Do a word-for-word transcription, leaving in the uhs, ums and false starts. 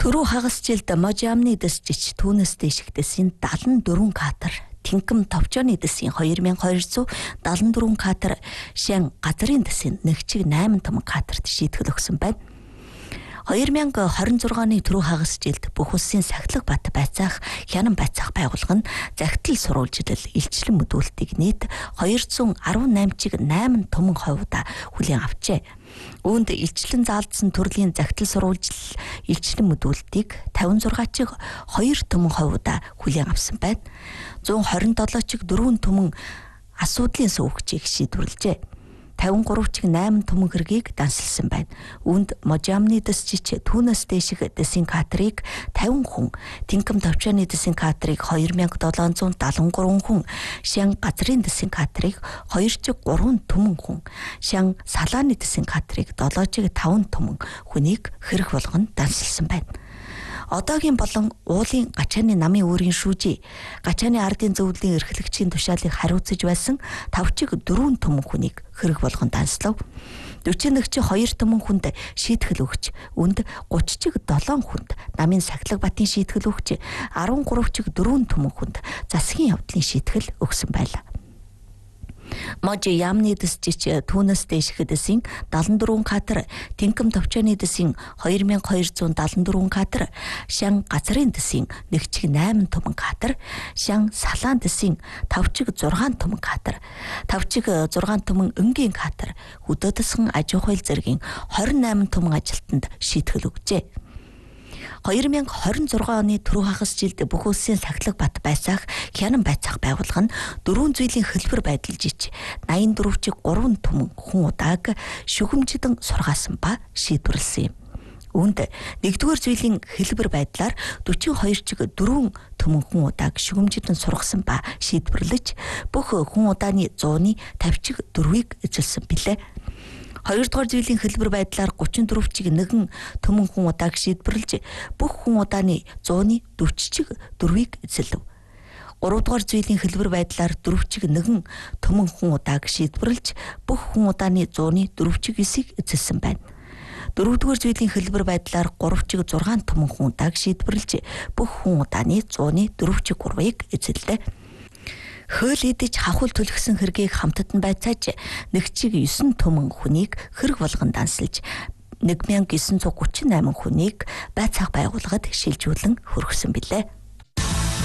Төрөө хагас жилд можамны дэсчич түүнээс дэшигдэсийн дадлан дөрвөн катер Тинкэм товчооны дэсийн хоёр мянган хоёр зуун дадлан дөрвөн катер шин газрын дэсийн нэгчиг найман том катерт шийтгэл өгсөн байна. хоёр мянган хорин зургааны төрөө хагас жилд бүх улсын сахилга бат байцаах хянан байцаах байгууллага нь захидал сурвалжлал илчлэн мэдүүлэлтийг нийт хоёр зуун арван найман чиг найман томон хойвуда хүлээн авчээ. Үүнд илчлэн заалдсан төрлийн захидал сурвалжлал илчлэн мэдүүлэлтийг тавин зургаан чиг хоёр томон хойвуда хүлээн авсан байна. зуун хорин долоо чиг дөрвөн томон асуудлын сувгчийг шийдвэрлэжээ. тавин гурав чиг найман томон хэргийг дансалсан байна. Үүнд можамны дэсчич түүнээс дэшиг дэсийн катерыг тавин хүн, Тинкэм товчооны дэсийн катерыг хоёр мянган долоон зуун дадлан гурван хүн, шин газрын дэсийн катерыг хоёр чиг гурван томон хүн, шин салааны дэсийн катерыг долоо чиг таван томон хүнийг хэрэг болгон дансалсан байна. Одоогийн болон уулын гачааны намын өөрийн шүүжий гачааны ардын зөвлөлийн эрхлэгчийн тушаалыг хариуцаж байсан тав чиг дөрвөн томон хүнийг хэрэг болгон данслав. дөрвөн нэг чиг хоёр томон хүнд шийтгэл өгч, үнд гучин чиг долоон хүнд намын сахилга батын шийтгэл өгч, арван гурав чиг дөрвөн томон хүнд засгийн явдлын шийтгэл өгсөн байлаа. Можи ямны дэсчич түүнээс дэших дэсийн дадлан дөрвөн катер, Тинкэм товчооны дэсийн хоёр мянган хоёр зуун дадлан дөрвөн катер, шин газрын дэсийн нэг чиг найман томон катер, шин салаан дэсийн тав чиг зургаан томон катер, тав чиг зургаан томон өнгийн катер хөдөөдсөн аж ахуй зэргийн хорин найман томон ажилтнанд шийтгэл өгчээ. хоёр мянган хорин зургаан оны төрөө хагас жилд бүх улсын сахилга бат байцаах хянан байцаах байгууллага нь дөрвөн зүйлийн хэлбэр байдалж ич найман дөрөв чиг гурван томон хүн удааг шүгэмжидэн сургаасан ба шийдвэрлсэн юм. Үүнд нэгдүгээр зүйлийн хэлбэр байдлаар дөрвөн хоёр чиг дөрвөн томон хүн удааг шүгэмжидэн сургасан ба шийдвэрлэж бүх хүн удааны зууны тавь чиг дөрвийг эзэлсэн билээ. Хоёрдугаар зүйлийн хэлбэр байдлаар гучин дөрөв чиг нэгэн томон хүн удааг шийдвэрлэж бүх хүн удааны зууны дөрвөн чиг дөрвийг эзэлв. Гуравдугаар зүйлийн хэлбэр байдлаар дөрөв чиг нэгэн томон хүн удааг шийдвэрлэж бүх хүн удааны зууны дөрвөн чиг эсийг эзэлсэн байна. Дөрөвдүгээр зүйлийн хэлбэр байдлаар гурав чиг зургаан томон хүн удааг шийдвэрлэж бүх хүн удааны зууны дөрвөн чиг гурвыг эзэллээ. Хөөл идэж хавхал түлхсэн хэргийг хамтад нь байцааж нэг чиг девять томон хүнийг хэрэг болгон дансалж нэг мянган девять жүз гурван восемь хүнийг байцаах байгууллагад шилжүүлэн хөргсөн билээ.